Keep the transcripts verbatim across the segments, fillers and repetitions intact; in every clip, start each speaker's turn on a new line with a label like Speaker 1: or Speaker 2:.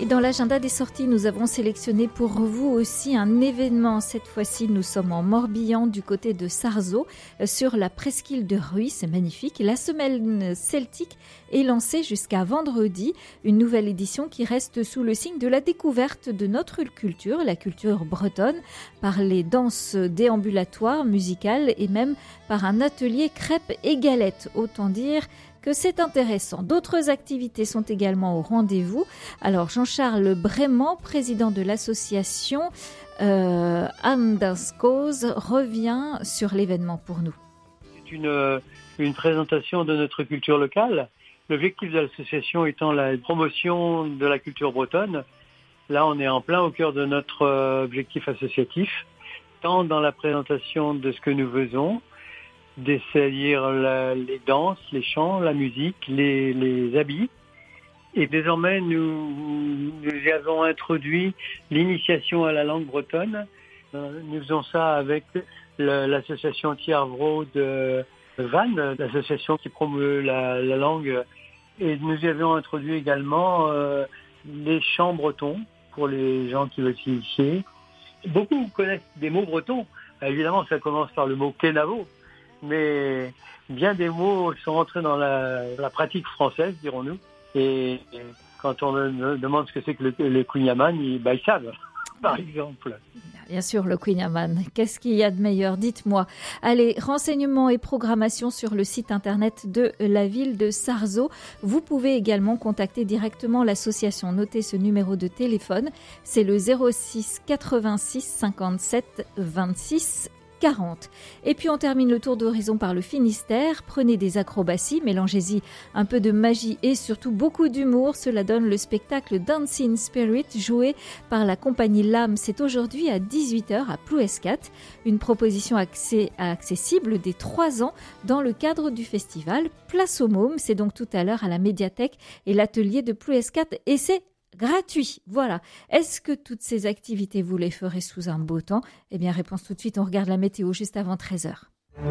Speaker 1: Et dans l'agenda des sorties, nous avons sélectionné pour vous aussi un événement. Cette fois-ci, nous sommes en Morbihan, du côté de Sarzeau, sur la presqu'île de Rhuys. C'est magnifique. La semaine celtique est lancée jusqu'à vendredi. Une nouvelle édition qui reste sous le signe de la découverte de notre culture, la culture bretonne, par les danses déambulatoires, musicales et même par un atelier crêpes et galettes. Autant dire que c'est intéressant. D'autres activités sont également au rendez-vous. Alors Jean-Charles Brément, président de l'association euh, Andaskos, revient sur l'événement pour nous.
Speaker 2: C'est une, une présentation de notre culture locale. L'objectif de l'association étant la promotion de la culture bretonne. Là, on est en plein au cœur de notre objectif associatif, tant dans la présentation de ce que nous faisons, c'est-à-dire les danses, les chants, la musique, les, les habits. Et désormais, nous, nous avons introduit l'initiation à la langue bretonne. Nous faisons ça avec le, l'association Tiarvro de Vannes, l'association qui promeut la, la langue. Et nous avions introduit également euh, les chants bretons pour les gens qui veulent s'initier. Beaucoup connaissent des mots bretons. Évidemment, ça commence par le mot kenavo. Mais bien des mots sont entrés dans la, la pratique française, dirons-nous. Et quand on me demande ce que c'est que le, le Queen-Yaman, ils, bah, ils savent, par exemple.
Speaker 1: Bien sûr, le Queen-Yaman. Qu'est-ce qu'il y a de meilleur? Dites-moi. Allez, renseignements et programmation sur le site internet de la ville de Sarzeau. Vous pouvez également contacter directement l'association. Notez ce numéro de téléphone. C'est le zéro six quatre-vingt-six cinquante-sept vingt-six quarante. Et puis on termine le tour d'horizon par le Finistère. Prenez des acrobaties, mélangez-y un peu de magie et surtout beaucoup d'humour. Cela donne le spectacle Dancing Spirit joué par la compagnie L'Âme. C'est aujourd'hui à dix-huit heures à Plouescat. Une proposition accès, accessible dès trois ans dans le cadre du festival Place aux Mômes. C'est donc tout à l'heure à la médiathèque et l'atelier de Plouescat et c'est gratuit, voilà. Est-ce que toutes ces activités, vous les ferez sous un beau temps? Eh bien, réponse tout de suite, on regarde la météo juste avant treize heures.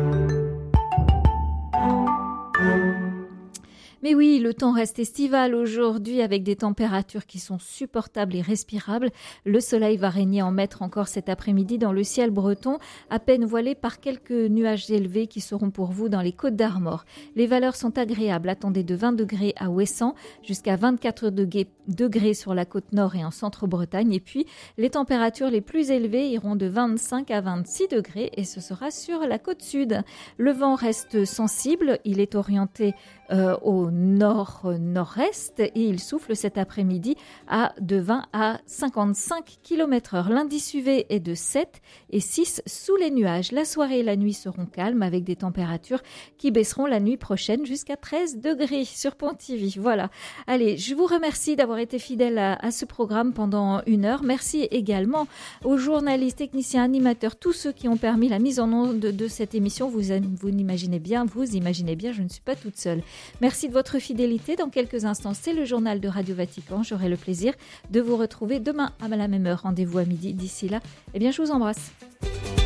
Speaker 1: Mais oui, le temps reste estival aujourd'hui avec des températures qui sont supportables et respirables. Le soleil va régner en maître encore cet après-midi dans le ciel breton, à peine voilé par quelques nuages élevés qui seront pour vous dans les Côtes d'Armor. Les valeurs sont agréables. Attendez de vingt degrés à Ouessant jusqu'à vingt-quatre degrés sur la côte nord et en centre-Bretagne. Et puis, les températures les plus élevées iront de vingt-cinq à vingt-six degrés et ce sera sur la côte sud. Le vent reste sensible. Il est orienté euh, au nord-nord-est et il souffle cet après-midi à de vingt à cinquante-cinq kilomètres heure. L'indice U V est de sept et six sous les nuages. La soirée et la nuit seront calmes avec des températures qui baisseront la nuit prochaine jusqu'à treize degrés sur Pontivy. Voilà. Allez, je vous remercie d'avoir été fidèle à, à ce programme pendant une heure. Merci également aux journalistes, techniciens, animateurs, tous ceux qui ont permis la mise en onde de, de cette émission. Vous, vous imaginez bien, vous imaginez bien, je ne suis pas toute seule. Merci de votre votre fidélité. Dans quelques instants, c'est le journal de Radio Vatican. J'aurai le plaisir de vous retrouver demain à la même heure. Rendez-vous à midi. D'ici là, eh bien, je vous embrasse.